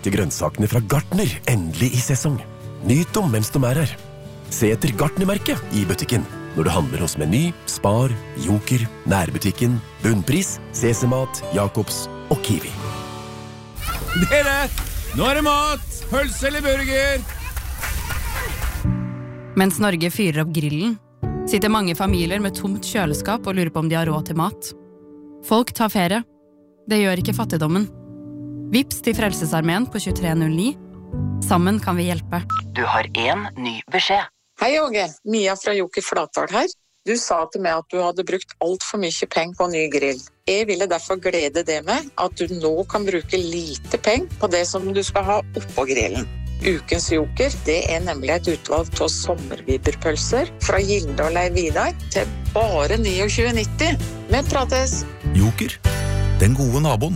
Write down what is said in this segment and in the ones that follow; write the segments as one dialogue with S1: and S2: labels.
S1: ferske grønnsakene fra Gartner endelig i sesong. Nyt dem mens de her. Se etter Gartner-merket i butikken når du handler hos Meny, Spar, Joker, Nærbutikken, Bunnpris, Sesemat, Jakobs og Kiwi.
S2: Dere, nå det mat! Pølse eller burger?
S3: Mens Norge fyrer opp grillen, sitter mange familier med tomt kjøleskap og lurer på om de har råd til mat. Folk tar ferie. Det gjør ikke fattigdommen. Vips til Frelsesarmeen på 2309. Sammen kan vi hjelpe.
S4: Du har en ny beskjed.
S5: Hei Åge, Mia fra Joker Flatdal her. Du sa til meg at du hadde brukt alt for mye penger på ny grill. Jeg ville derfor glede det med at du nå kan bruke lite penger på det som du skal ha oppå grillen. Ukens Joker, det nemlig et utvalg av sommerviberpølser fra Gilde og Leiv Vidar til bare 29,90. Vi prates!
S6: Joker, den gode naboen.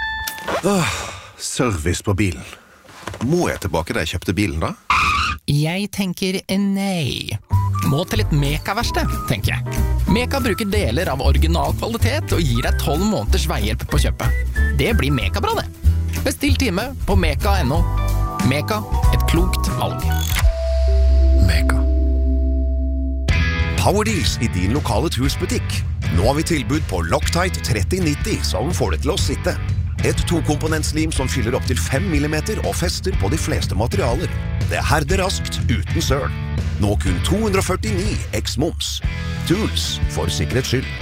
S7: Service på bilen. Må jeg tilbake da jeg kjøpte bilen da?
S8: Jeg tenker nei. Må til et Meka-verksted, tenker jeg. Meka bruker deler av original kvalitet og gir deg 12 måneders veihjelp på kjøpet. Det blir Meka-bra det. Bestill time på meka.no. Meka, et klokt valg.
S7: Mega. Powerdeals i din lokale tursbutikk. Nå har vi tilbud på Loctite 3090 som får det til å sitte. Et 2-komponentslim som fyller opp til 5 mm og fester på de fleste materialer. Det herder raskt uten søl. Nå kun 249 x-moms. Tools for sikkerhets skyld.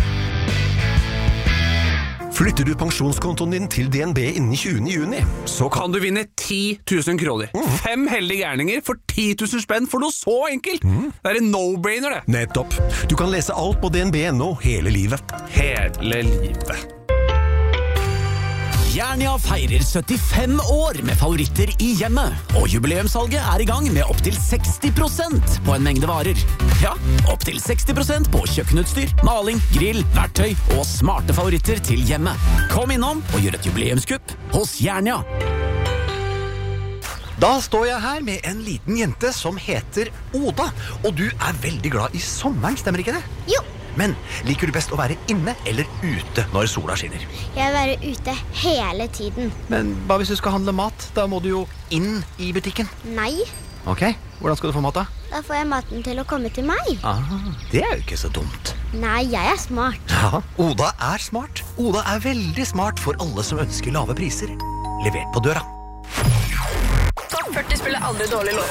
S1: Flytter du pensjonskontoen din til DNB innen 20. juni, så
S2: Kan du vinne 10 000 kroner. 5 heldige gærninger for 10 000 spenn for noe så enkelt. Det en no-brainer det.
S1: nettopp. Du kan lese alt på DNB.no hele livet.
S2: Hele livet.
S9: Jernia feirer 75 år med favoritter i hjemmet, og jubileumssalget i gang med opp til 60% på en mengde varer. Ja, opp til 60% på kjøkkenutstyr, maling, grill, verktøy og smarte favoritter til hjemmet. Kom innom og gjør et jubileumskupp hos Jernia.
S10: Da står jeg her med en liten jente som heter Oda, og du veldig glad i sommeren, stemmer ikke det?
S11: Jo.
S10: Men liker du best å være inne eller ute når sola skinner?
S11: Jeg vil være ute hele tiden.
S10: Men hva hvis du skal handle mat? Da må du jo inn i butikken.
S11: Nei.
S10: Ok, hvordan skal du få mat da?
S11: Da får jeg maten til å komme til meg.
S10: Det jo ikke så dumt.
S11: Nei, jeg smart.
S10: Ja, Oda smart. Oda veldig smart for alle som ønsker lave priser. Levert på døra.
S12: Topp 40 spiller aldri dårlig låt.